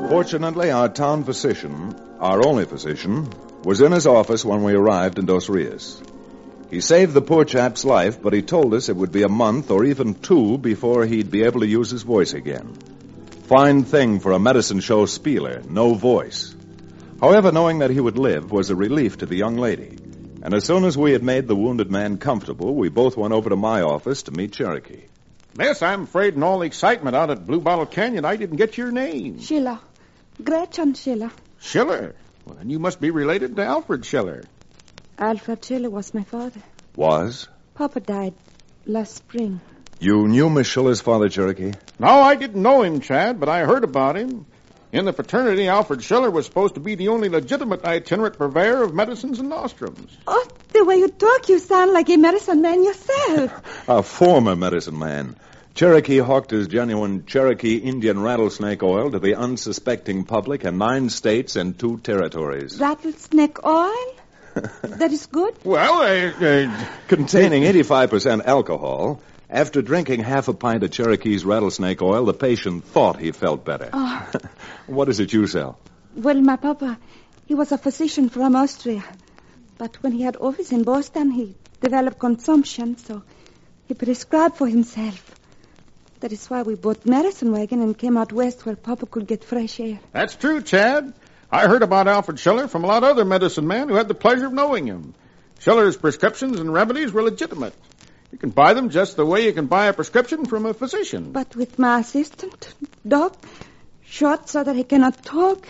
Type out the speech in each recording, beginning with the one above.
Fortunately, our town physician, our only physician, was in his office when we arrived in Dos Rios. He saved the poor chap's life, but he told us it would be a month or even 2 before he'd be able to use his voice again. Fine thing for a medicine show spieler, no voice. However, knowing that he would live was a relief to the young lady. And as soon as we had made the wounded man comfortable, we both went over to my office to meet Cherokee. Miss, I'm afraid in all the excitement out at Blue Bottle Canyon, I didn't get your name. Schiller. Gretchen Schiller. Schiller? Well, then you must be related to Alfred Schiller. Alfred Schiller was my father. Was? Papa died last spring. You knew Miss Schiller's father, Cherokee? No, I didn't know him, Chad, but I heard about him. In the fraternity, Alfred Schiller was supposed to be the only legitimate itinerant purveyor of medicines and nostrums. Oh, the way you talk, you sound like a medicine man yourself. A former medicine man. Cherokee hawked his genuine Cherokee Indian rattlesnake oil to the unsuspecting public in 9 states and 2 territories. Rattlesnake oil? That is good? Well, Containing 85% alcohol. After drinking half a pint of Cherokee's rattlesnake oil, the patient thought he felt better. Oh. What is it you sell? Well, my papa, he was a physician from Austria. But when he had office in Boston, he developed consumption, so he prescribed for himself. That is why we bought medicine wagon and came out west where Papa could get fresh air. That's true, Chad. I heard about Alfred Schiller from a lot of other medicine men who had the pleasure of knowing him. Schiller's prescriptions and remedies were legitimate. You can buy them just the way you can buy a prescription from a physician. But with my assistant, Doc, shot so that he cannot talk,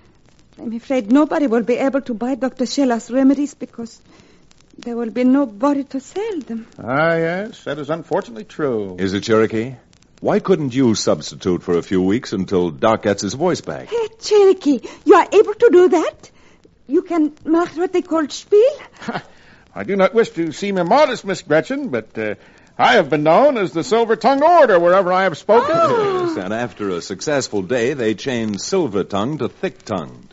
I'm afraid nobody will be able to buy Dr. Schiller's remedies because there will be nobody to sell them. Ah, yes, that is unfortunately true. Is it, Cherokee? Why couldn't you substitute for a few weeks until Doc gets his voice back? Hey, Cherokee, you are able to do that? You can mark what they call spiel? I do not wish to seem immodest, Miss Gretchen, but I have been known as the silver-tongued orator wherever I have spoken. Oh. Yes, and after a successful day, they changed silver-tongued to thick-tongued.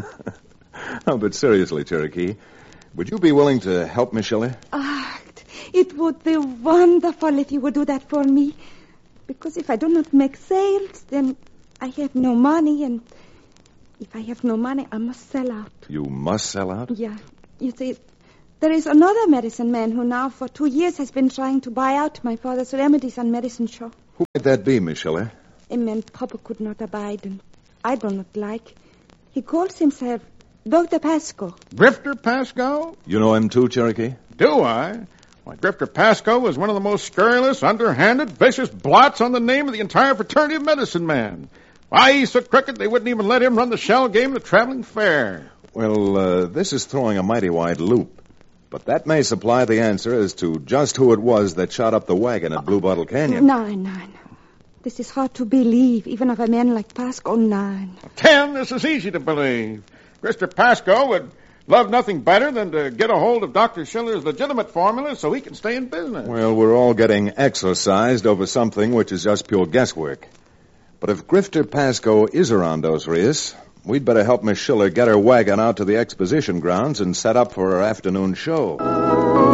Oh, but seriously, Cherokee, would you be willing to help Miss Schiller? Ah, it would be wonderful if you would do that for me. Because if I do not make sales, then I have no money, and if I have no money, I must sell out. You must sell out? Yeah. You see, there is another medicine man who now for 2 years has been trying to buy out my father's remedies and medicine show. Who might that be, Miss Schiller? A man Papa could not abide, and I do not like. He calls himself Dr. Pasco. Grifter Pasco? You know him too, Cherokee? Do I? Why, Grifter Pasco was one of the most scurrilous, underhanded, vicious blots on the name of the entire fraternity of medicine men. Why, he's so crooked they wouldn't even let him run the shell game at a traveling fair. Well, this is throwing a mighty wide loop. But that may supply the answer as to just who it was that shot up the wagon at Blue Bottle Canyon. No. This is hard to believe, even of a man like Pasco. 9. 10, this is easy to believe. Grifter Pasco would love nothing better than to get a hold of Dr. Schiller's legitimate formula so he can stay in business. Well, we're all getting exorcised over something which is just pure guesswork. But if Grifter Pasco is around Dos Rios, we'd better help Miss Schiller get her wagon out to the exposition grounds and set up for her afternoon show.